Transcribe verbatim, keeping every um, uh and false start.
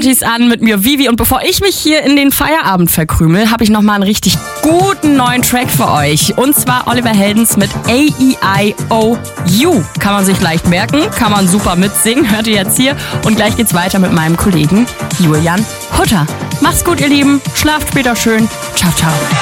Partys an mit mir, Vivi. Und bevor ich mich hier in den Feierabend verkrümel, habe ich nochmal einen richtig guten neuen Track für euch. Und zwar Oliver Heldens mit A E I O U. Kann man sich leicht merken, kann man super mitsingen. Hört ihr jetzt hier. Und gleich geht's weiter mit meinem Kollegen Julian Hutter. Macht's gut, ihr Lieben. Schlaft später schön. Ciao, ciao.